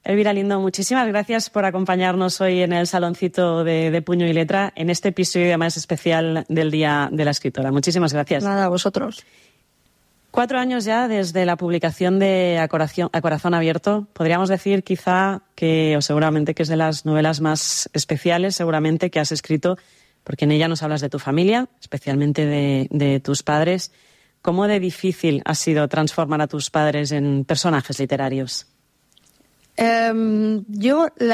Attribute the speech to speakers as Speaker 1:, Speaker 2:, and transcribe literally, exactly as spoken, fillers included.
Speaker 1: Elvira Lindo, muchísimas gracias por acompañarnos hoy en el Saloncito de, de Puño y Letra, en este episodio además especial del Día de la Escritora. Muchísimas gracias.
Speaker 2: Nada, a vosotros.
Speaker 1: Cuatro años ya desde la publicación de A Corazón, A Corazón Abierto. Podríamos decir quizá que, o seguramente que es de las novelas más especiales, seguramente, que has escrito, porque en ella nos hablas de tu familia, especialmente de, de tus padres. ¿Cómo de difícil ha sido transformar a tus padres en personajes literarios?
Speaker 2: Um, yo... La